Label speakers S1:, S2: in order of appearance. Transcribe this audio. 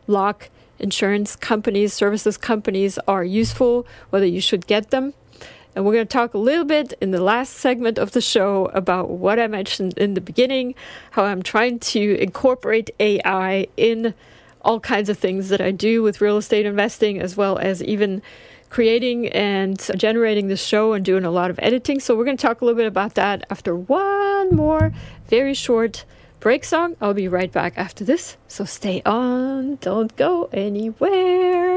S1: lock insurance companies, services companies are useful, whether you should get them. And we're going to talk a little bit in the last segment of the show about what I mentioned in the beginning, how I'm trying to incorporate AI in all kinds of things that I do with real estate investing, as well as even creating and generating the show and doing a lot of editing. So we're going to talk a little bit about that after one more very short break song. I'll be right back after this. So stay on, don't go anywhere.